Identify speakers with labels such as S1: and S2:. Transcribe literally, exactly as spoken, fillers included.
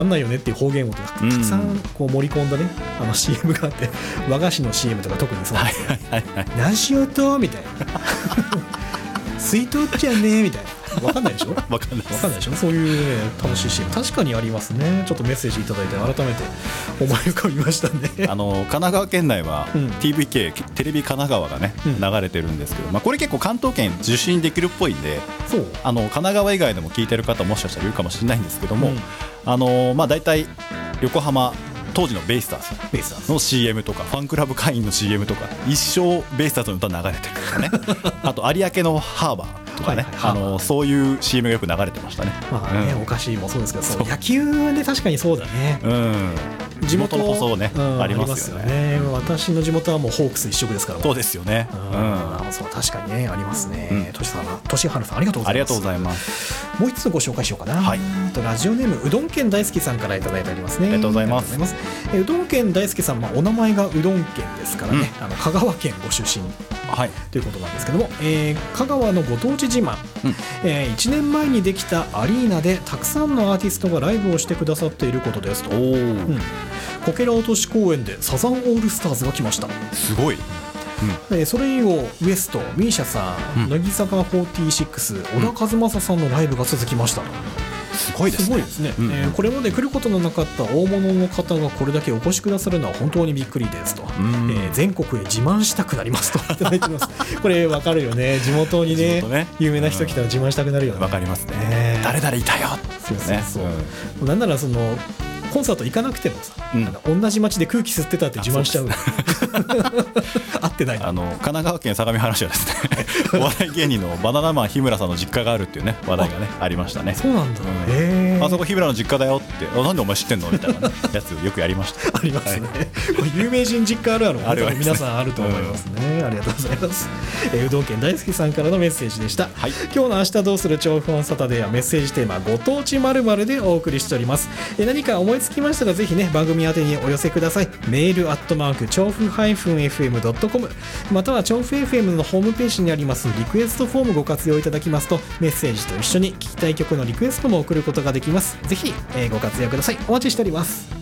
S1: なんないよねっていう方言をたくさんこう盛り込んだね、あの シーエム があって、和菓子の シーエム とか特にそうなんですよ、はいはいはいはい、何しようとみたいな水筒っちゃねみたいな、分かんないでしょ分かんない分かんないでしょ、そういう、ね、楽しい シーエム 確かにありますね。ちょっとメッセージいただいて改めて思い浮かびましたね。
S2: あの神奈川県内は、うん、ティーブイケー テレビ神奈川がね、うん、流れてるんですけど、まあ、これ結構関東圏受信できるっぽいんで、そうあの神奈川以外でも聞いてる方もしかしたらいるかもしれないんですけども、うん、あのまあ、大体横浜当時のベイスターズの シーエム とかファンクラブ会員の シーエム とか一生ベイスターズの歌流れてるとかねあと有明のハーバーとかね、はいはい、あのそういう シーエム がよく流れてましたね。
S1: まあね、うん、お菓子もそうですけど、そう野球で確かにそうだね、うん、
S2: 地元の放送ね、うん、ありますよね。
S1: ありますよね。私の地元はもうホークス一色ですから。
S2: そうですよね、
S1: うんうん、そう確かにねありますね。としさん、としはるさんありがとうございます。
S2: ありがとうございます。
S1: もう一つご紹介しようかな、はい、とラジオネームうどん県大好きさんからいただいておりますね。
S2: ありがとうございます。
S1: えうどん県大好きさん、まあ、お名前がうどん県ですからね、うん、あの香川県ご出身、はい、ということなんですけども、えー、香川のご当地自慢、うんえー、いちねんまえにできたアリーナでたくさんのアーティストがライブをしてくださっていることですと。お、うん、こけら落とし公演でサザンオールスターズが来ました。
S2: すごい、
S1: うんえー、それ以後ウエスト、ミーシャさん、うん、乃木坂フォーティーシックス、小田和正さんのライブが続きました。
S2: すごいですね。
S1: すごいですね、うんえー、これまで来ることのなかった大物の方がこれだけお越しくださるのは本当にびっくりですと、うんえー、全国へ自慢したくなりますといただいてますこれ分かるよね。地元に ね, ね有名な人来たら自慢したくなるよね。
S2: 分かりますね、えー、誰々いたよ。
S1: そうそうそう、うん、なんならそのコンサート行かなくてもさ、うん、同じ街で空気吸ってたって自慢しちゃう。合ってない。
S2: あの神奈川県相模原市はですねお笑い芸人のバナナマン日村さんの実家があるっていうね話題がね あ, ありましたね。
S1: そうなんだ、うん、へ
S2: あそこ日村の実家だよって、あなんでお前知ってんのみたいな、ね、やつよくやりました
S1: ありますね、はい、これ有名人実家あるあるある、ね、皆さんあると思いますね、うん、ありがとうございます、えー、うどん県大好きさんからのメッセージでした、はい、今日の明日どうする調布フォンサタデーはメッセージテーマご当地〇〇でお送りしております。えー、何か思いつきましたらぜひね番組宛てにお寄せください。メールアットマーク調布 エフエムドットコム または調布 エフエム のホームページにありますリクエストフォームご活用いただきますとメッセージと一緒に聞きたい曲のリクエストも送ることができます。ぜひ、えー、ご活用ください。お待ちしております。